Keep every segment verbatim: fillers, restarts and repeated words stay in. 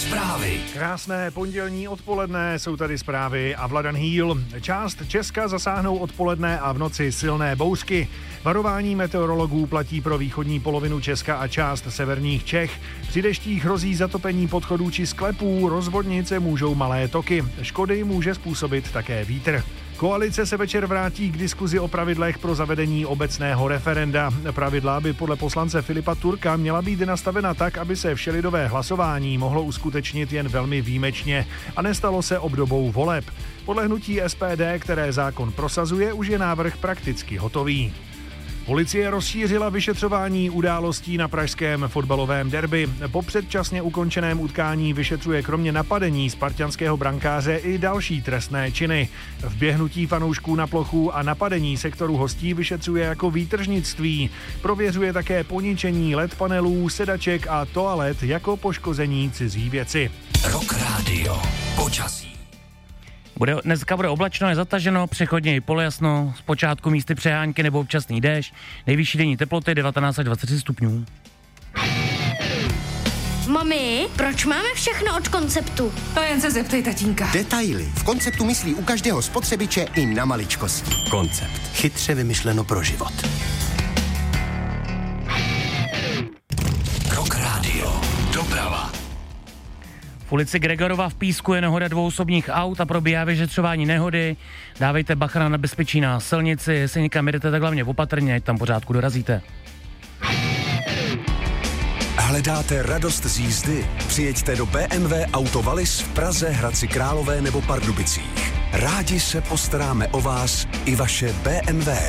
Zprávy. Krásné pondělní odpoledne, jsou tady zprávy a Vladan Hýl. Část Česka zasáhnou odpoledne a v noci silné bouřky. Varování meteorologů platí pro východní polovinu Česka a část severních Čech. Při deštích hrozí zatopení podchodů či sklepů, rozvodnice můžou malé toky. Škody může způsobit také vítr. Koalice se večer vrátí k diskuzi o pravidlech pro zavedení obecného referenda. Pravidla by podle poslance Filipa Turka měla být nastavena tak, aby se všelidové hlasování mohlo uskutečnit jen velmi výjimečně a nestalo se obdobou voleb. Podle hnutí S P D, které zákon prosazuje, už je návrh prakticky hotový. Policie rozšířila vyšetřování událostí na pražském fotbalovém derby. Po předčasně ukončeném utkání vyšetřuje kromě napadení spartanského brankáře i další trestné činy. Vběhnutí fanoušků na plochu a napadení sektoru hostí vyšetřuje jako výtržnictví. Prověřuje také poničení L E D panelů, sedaček a toalet jako poškození cizí věci. Rock Radio. Počasí. Bude, dneska bude oblačno, je zataženo, přechodně i polojasno, zpočátku místy přehánky nebo občasný déšť, nejvyšší denní teploty devatenáct až dvacet tři stupňů. Mami, proč máme všechno od Konceptu? To jen se zeptej tatínka. Detaily. V Konceptu myslí u každého spotřebiče i na maličkosti. Koncept. Chytře vymyšleno pro život. Rock Radio. Doprava. V ulici Gregorova v Písku je nehoda dvou osobních aut a probíhá vyšetřování nehody. Dávejte bacha na nebezpečí na silnici, jestli někam jdete, tak hlavně opatrně, ať tam pořádku dorazíte. Hledáte radost z jízdy? Přijeďte do B M W Auto Wallis v Praze, Hradci Králové nebo Pardubicích. Rádi se postaráme o vás i vaše B M W.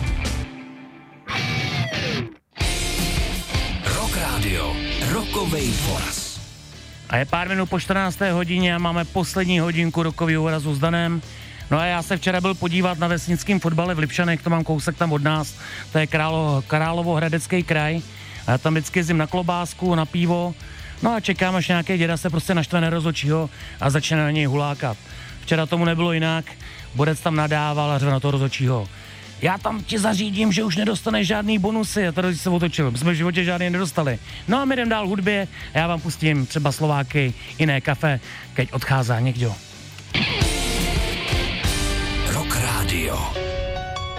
Rock Radio. Rockovej voraz. A je pár minut po čtrnácté hodině a máme poslední hodinku rokového vorazu s Danem. No a já se včera byl podívat na vesnickém fotbale v Lipšanech, to mám kousek tam od nás, to je Králo, Královohradecký kraj. A já tam vždycky jezdím na klobásku, na pivo, no a čekám, až nějaký děda se prostě naštve na rozhodčího a začne na něj hulákat. Včera tomu nebylo jinak, Borec tam nadával a řve na toho rozhodčího. Já tam ti zařídím, že už nedostaneš žádný bonusy. A tady se otočil, my jsme v životě žádný nedostali. No a my jdem dál hudbě a já vám pustím třeba Slováky, Jiné kafe, keď odchází někdo. Rock Radio.